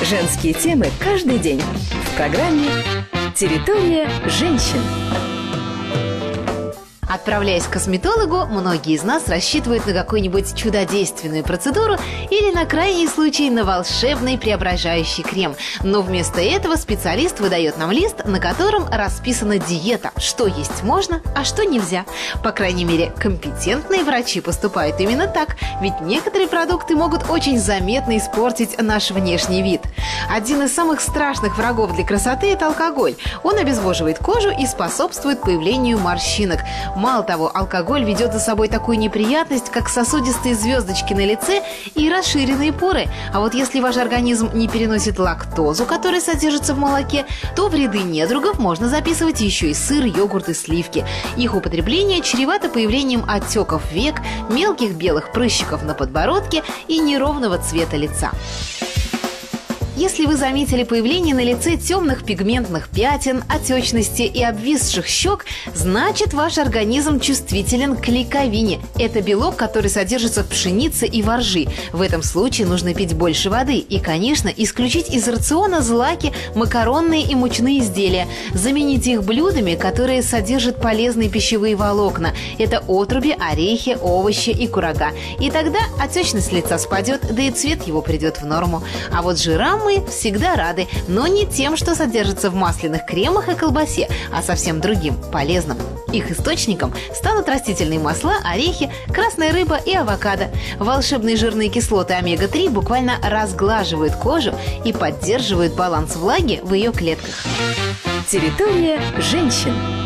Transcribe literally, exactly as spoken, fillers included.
Женские темы каждый день в программе «Территория женщин». Отправляясь к косметологу, многие из нас рассчитывают на какую-нибудь чудодейственную процедуру или, на крайний случай, на волшебный преображающий крем. Но вместо этого специалист выдает нам лист, на котором расписана диета, что есть можно, а что нельзя. По крайней мере, компетентные врачи поступают именно так, ведь некоторые продукты могут очень заметно испортить наш внешний вид. Один из самых страшных врагов для красоты – это алкоголь. Он обезвоживает кожу и способствует появлению морщинок. Мало того, алкоголь ведет за собой такую неприятность, как сосудистые звездочки на лице и расширенные поры. А вот если ваш организм не переносит лактозу, которая содержится в молоке, то в ряды недругов можно записывать еще и сыр, йогурт и сливки. Их употребление чревато появлением отеков век, мелких белых прыщиков на подбородке и неровного цвета лица. Если вы заметили появление на лице темных пигментных пятен, отечности и обвисших щек, значит, ваш организм чувствителен к клейковине. Это белок, который содержится в пшенице и во ржи. В этом случае нужно пить больше воды и, конечно, исключить из рациона злаки, макаронные и мучные изделия. Замените их блюдами, которые содержат полезные пищевые волокна. Это отруби, орехи, овощи и курага. И тогда отечность лица спадет, да и цвет его придет в норму. А вот жирам мы всегда рады, но не тем, что содержится в масляных кремах и колбасе, а совсем другим, полезным. Их источником станут растительные масла, орехи, красная рыба и авокадо. Волшебные жирные кислоты омега три буквально разглаживают кожу и поддерживают баланс влаги в ее клетках. Территория женщин.